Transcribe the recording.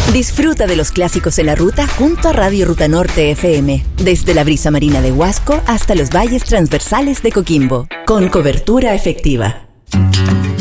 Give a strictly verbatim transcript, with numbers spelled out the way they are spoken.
Disfruta de los clásicos en la ruta junto a Radio Ruta Norte F M, desde la brisa marina de Huasco hasta los valles transversales de Coquimbo, con cobertura efectiva.